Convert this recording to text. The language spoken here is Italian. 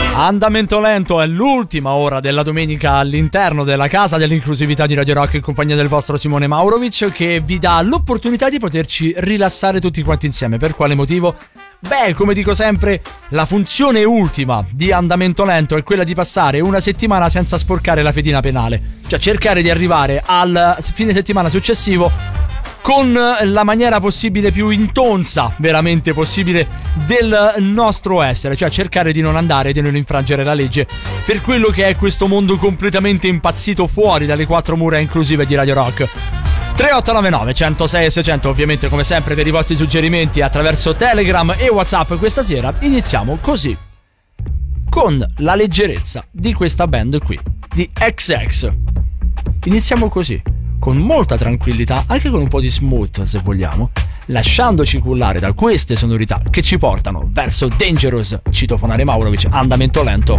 Andamento lento è l'ultima ora della domenica all'interno della casa dell'inclusività di Radio Rock in compagnia del vostro Simone Maurovic, che vi dà l'opportunità di poterci rilassare tutti quanti insieme. Per quale motivo? Beh, come dico sempre, la funzione ultima di andamento lento è quella di passare una settimana senza sporcare la fedina penale, cioè cercare di arrivare al fine settimana successivo con la maniera possibile più intonsa, veramente possibile, del nostro essere, cioè cercare di non andare, di non infrangere la legge per quello che è questo mondo completamente impazzito fuori dalle quattro mura inclusive di Radio Rock. 3899 106 e 600, ovviamente come sempre per i vostri suggerimenti attraverso Telegram e WhatsApp. Questa sera iniziamo così, con la leggerezza di questa band qui, di XX. Iniziamo così, con molta tranquillità, anche con un po' di smooth se vogliamo, lasciandoci cullare da queste sonorità che ci portano verso Dangerous, citofonare Maurovic, andamento lento.